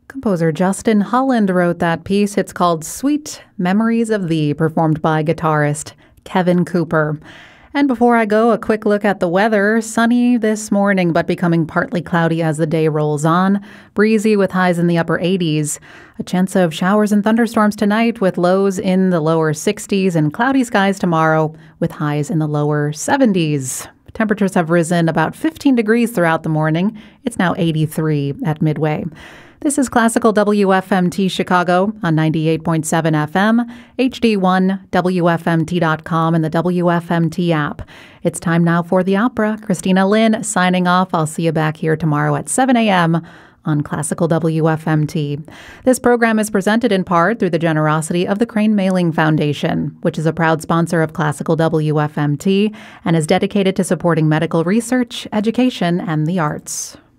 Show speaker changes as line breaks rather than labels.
Composer Justin Holland wrote that piece. It's called Sweet Memories of Thee, performed by guitarist Kevin Cooper. And before I go, a quick look at the weather. Sunny this morning, but becoming partly cloudy as the day rolls on. Breezy with highs in the upper 80s. A chance of showers and thunderstorms tonight with lows in the lower 60s and cloudy skies tomorrow with highs in the lower 70s. Temperatures have risen about 15 degrees throughout the morning. It's now 83 at Midway. This is Classical WFMT Chicago on 98.7 FM, HD1, WFMT.com, and the WFMT app. It's time now for the opera. Christina Lynn signing off. I'll see you back here tomorrow at 7 a.m. on Classical WFMT. This program is presented in part through the generosity of the Crane Mailing Foundation, which is a proud sponsor of Classical WFMT and is dedicated to supporting medical research, education, and the arts.